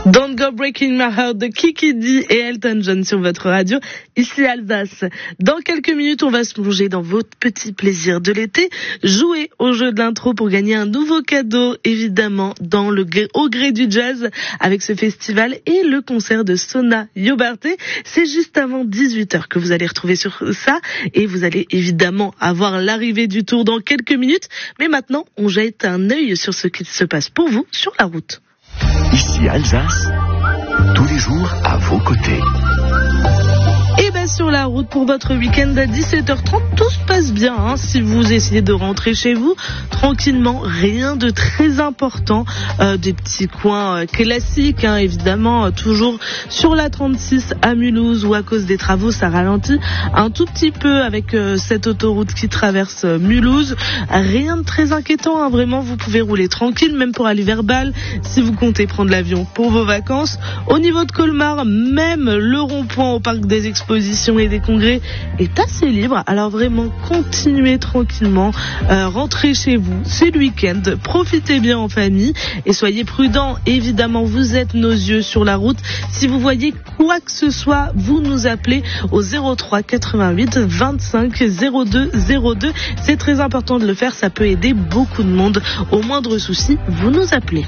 Don't Go Breaking My Heart de Kiki D et Elton John sur votre radio, ici Alsace. Dans quelques minutes, on va se plonger dans vos petits plaisirs de l'été, jouer au jeu de l'intro pour gagner un nouveau cadeau, évidemment, au gré du jazz, avec ce festival et le concert de Sona Yobarte. C'est juste avant 18h que vous allez retrouver sur ça, et vous allez évidemment avoir l'arrivée du tour dans quelques minutes. Mais maintenant, on jette un œil sur ce qui se passe pour vous sur la route. Ici Alsace, tous les jours à vos côtés. Et sur la route pour votre week-end à 17h30, tout se passe bien. Si vous essayez de rentrer chez vous tranquillement, rien de très important. Des petits coins classiques, évidemment, toujours sur la 36 à Mulhouse, où à cause des travaux, ça ralentit un tout petit peu avec cette autoroute qui traverse Mulhouse. Rien de très inquiétant, vraiment, vous pouvez rouler tranquille, même pour aller vers Bâle, si vous comptez prendre l'avion pour vos vacances. Au niveau de Colmar, même le rond-point au parc des expositions et des congrès est assez libre. Alors vraiment, continuez tranquillement, rentrez chez vous, c'est le week-end, profitez bien en famille et soyez prudents. Évidemment, vous êtes nos yeux sur la route. Si vous voyez quoi que ce soit, vous nous appelez au 03 88 25 02 02. C'est très important de le faire, ça peut aider beaucoup de monde. Au moindre souci, vous nous appelez.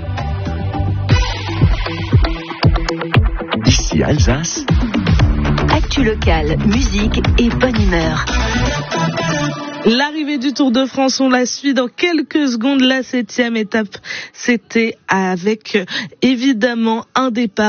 Ici Alsace, actu locale, musique et bonne humeur. L'arrivée du Tour de France, on la suit dans quelques secondes. La 7e étape, c'était avec évidemment un départ